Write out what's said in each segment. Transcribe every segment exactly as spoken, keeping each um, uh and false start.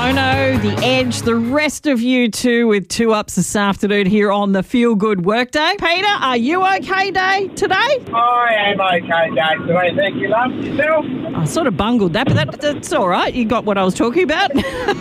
Bono, The Edge, the rest of you too with two ups this afternoon here on the Feel Good Workday. Peter, are you okay day today? I am okay day today, thank you, love. Yourself? I sort of bungled that, but that, that's all right. You got what I was talking about. No,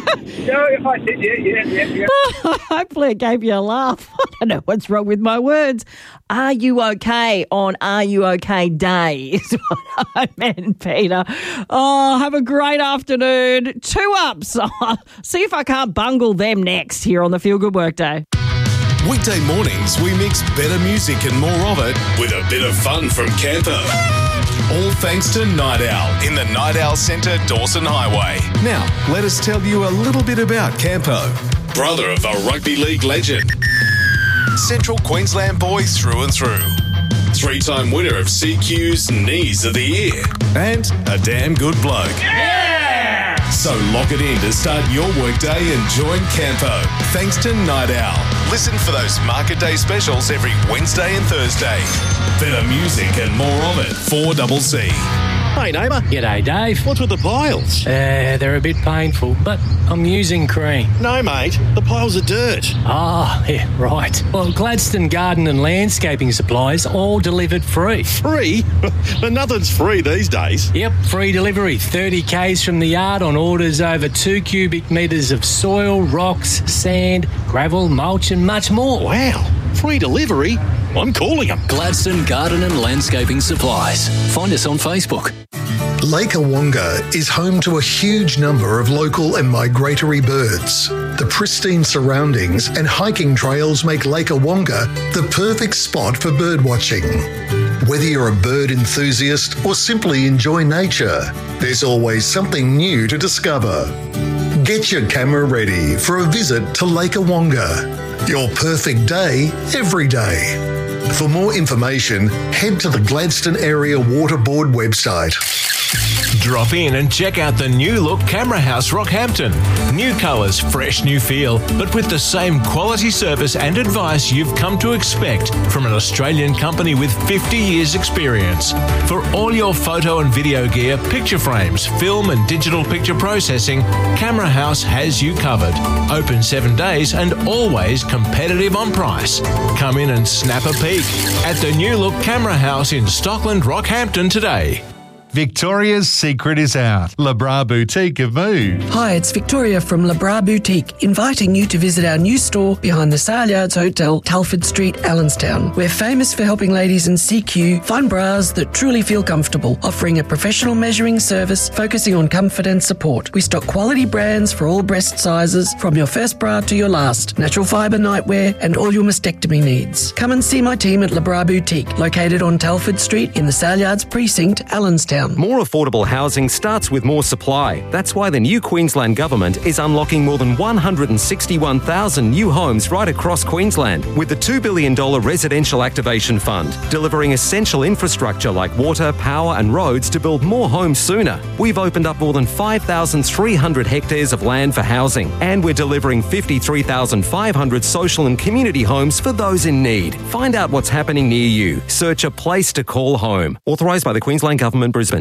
if I did, yeah, yeah, yeah, yeah. Hopefully it gave you a laugh. I don't know what's wrong with my words. Are you okay on Are You Okay Day is what I meant, Peter. Oh, have a great afternoon. Two ups. See if I can't bungle them next here on the Feel Good Workday. Weekday mornings, we mix better music and more of it with a bit of fun from Campo. All thanks to Night Owl in the Night Owl Centre, Dawson Highway. Now, let us tell you a little bit about Campo. Brother of a rugby league legend. Central Queensland boy through and through. Three-time winner of C Q's Knees of the Year. And a damn good bloke. Yeah! So lock it in to start your workday and join Campo. Thanks to Night Owl. Listen for those Market Day specials every Wednesday and Thursday. Better music and more of it. four C C. Hey, neighbour. G'day, Dave. What's with the piles? Uh, they're a bit painful, but I'm using cream. No, mate. The piles are dirt. Ah, yeah, right. Well, Gladstone Garden and Landscaping Supplies all delivered free. Free? But nothing's free these days. Yep, free delivery. thirty kays from the yard on orders over two cubic metres of soil, rocks, sand, gravel, mulch and much more. Wow. Free delivery? I'm calling them. Gladstone Garden and Landscaping Supplies. Find us on Facebook. Lake Awonga is home to a huge number of local and migratory birds. The pristine surroundings and hiking trails make Lake Awonga the perfect spot for birdwatching. Whether you're a bird enthusiast or simply enjoy nature, there's always something new to discover. Get your camera ready for a visit to Lake Awonga. Your perfect day, every day. For more information, head to the Gladstone Area Water Board website. Drop in and check out the new look Camera House Rockhampton. New colours, fresh new feel, but with the same quality service and advice you've come to expect from an Australian company with fifty years experience. For all your photo and video gear, picture frames, film and digital picture processing, Camera House has you covered. Open seven days and always competitive on price. Come in and snap a peek at the new look Camera House in Stockland, Rockhampton today. Victoria's secret is out. Le Bras Boutique have moved. Hi, it's Victoria from Le Bras Boutique, inviting you to visit our new store behind the Sale Yards Hotel, Telford Street, Allenstown. We're famous for helping ladies in C Q find bras that truly feel comfortable, offering a professional measuring service focusing on comfort and support. We stock quality brands for all breast sizes, from your first bra to your last, natural fibre nightwear and all your mastectomy needs. Come and see my team at Le Bras Boutique, located on Telford Street in the Sale Yards Precinct, Allenstown. More affordable housing starts with more supply. That's why the new Queensland Government is unlocking more than one hundred sixty-one thousand new homes right across Queensland with the two billion dollars Residential Activation Fund, delivering essential infrastructure like water, power and roads to build more homes sooner. We've opened up more than five thousand three hundred hectares of land for housing, and we're delivering fifty-three thousand five hundred social and community homes for those in need. Find out what's happening near you. Search a place to call home. Authorised by the Queensland Government, Brisbane.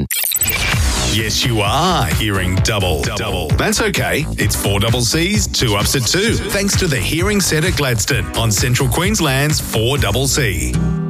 Yes, you are hearing double. Double. That's okay. It's four double C's, two ups at two. Thanks to the Hearing Centre Gladstone on Central Queensland's four double C.